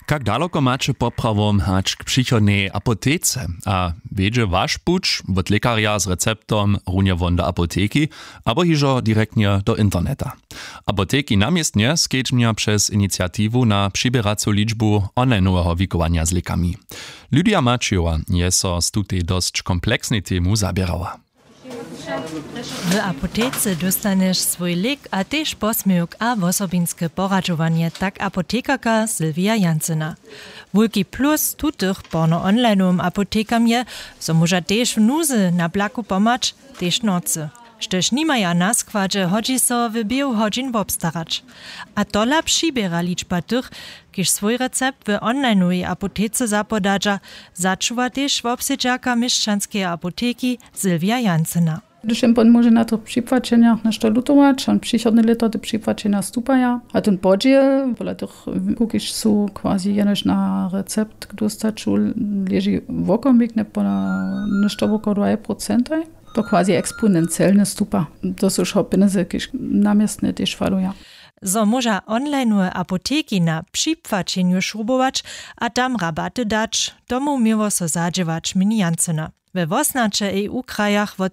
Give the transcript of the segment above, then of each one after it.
Jak daleko macie poprawom hać k przychodnej apotece? A wiedzie wasz pucz od lekarja z receptom runie won do apoteki, albo hiżo direktnie do interneta. Apoteki namiestnie skedźmia przez inicjatiwu na przybieracą liczbu online'owego wikowania z lekami. Lydia Maciowa je so z tutej dość kompleksnej temu zabierała. W apotece dostaniesz swój lek, a też posmyk a wosobinskie poradzowanie, tak apotekarka Sylwia Jancyna. Wielki plus tutych porno online'owym apotekam je, so może też w nuzy na blaku pomacz, też nocy. Štež nimaja na składzie hodzi so w biu hodzin obstarać. A tola przybiera liczba tych, kiż swój recept w online'owej apotece zapodadza, zaczuwa też w obsiedziaka mieszczanskiej apoteki Sylwia Jancyna. Když on může na těch připvačeniach nešto lutovat, on příchodné leto ty připvačenia stupaja. A ten podíl, podle těch kukiš jsou quasi jenož na recept, kdo stačí, leží v okomik, nebo nešto okolo 2%. To quasi exponenciálne stupa. To sú už peniaze, keď namiestne tiež falujú. So może online'owe apoteki na připvačeniu šrubować, a tam rabaty dać, tomu miło so zadziewać minijancyna. We wosnacze EU krajach od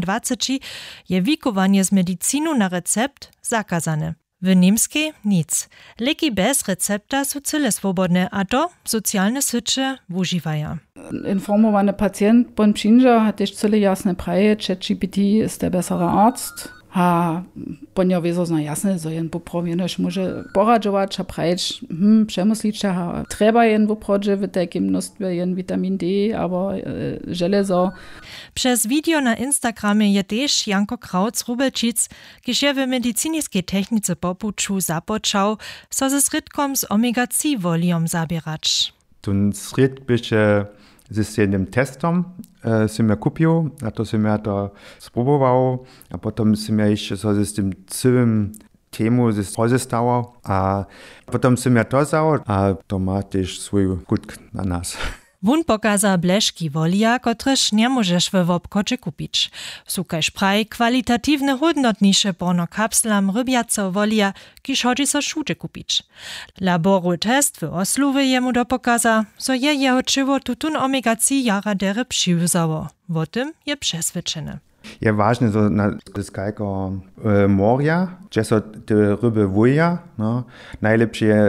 27 je wikowanie z medicinu na recept zakazane. W niemskiej nic. Leki bez recepta są cyle swobodne, a to socjalne sycze używają. Informowany pacjent bon przyjdzie, hat też cyle jasne praje, ChatGPT ist der bessere Arzt. A ponieważ wiedzą zna jasne, że jen poprawienoś może poradzować, a prajeć, przemyslić, a trzeba jen poprawić w takim mnóstwie jen vitamin D, albo żelazo. Przez video na Instagramie je też Janko Kraut z Rubelčic, kiż je w medycyńskiej technice popuczu zapoczał, so ze srytkom z omega-3 woliom zabierać. Ten sryt byście z jednym testom jsem ja kupił, a to jsem ja to spróbował, a potom jsem ja jeszcze z tym całym temu rozestawał, a potom jsem ja to vzal, a to ma też swój skutk na nas. Wun pokaza bleszki wolia, kotreż nie możesz w obkocie kupić. Sukaj szpraj kwalitatywne hodnotnisze porno kapslam rybiaco wolia, kiż chodzi so szute kupić. Laboru test w Osluwy jemu dopokaza, so je jeho czyło tutun omega-3 jara dere przywiązało. O tym je przesvedčene. Je ważne, że na skajko morja, gdzie są te ryby wuja, no, najlepsze je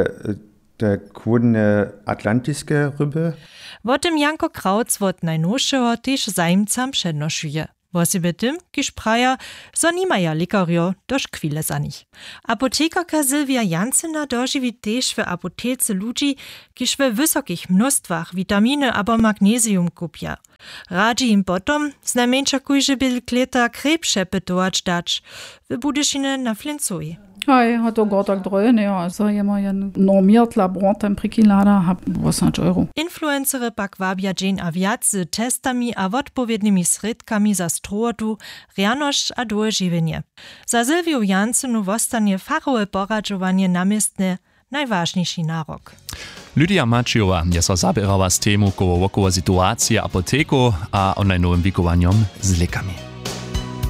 te kłodne atlantyckie ryby. O tym Janko Kraut od najnowszego też zajmcam przednoszuje. Wosebie tym, kiż praja, so nimaja lekario doż chwile za nich. Apotekarka Sylwia Jancyna dożywi też w apotece ludzi, kiż w wysokich mnóstwach witaminy albo magnesium kupia. Radzi im potom z najmniejsza kujże by kleta krepsze pytować dać, w Budyszine na Flincuj. Hej, hat to tak drøjene, ja, so jema jen normiert labortemprikilada, hab 18 €. Influencery pak wabia dzień a wiac z testami a odpowiednimi sredkami za strotu, rjanošć a doje živenje. Za Sylwiu Jancynu wostanie fachowe poradzowanie namiestne najważniejszy narok. Lydia Maciowa je so zabierała z temu koło sytuacji apoteku a online'owym wikowaniom z lekami.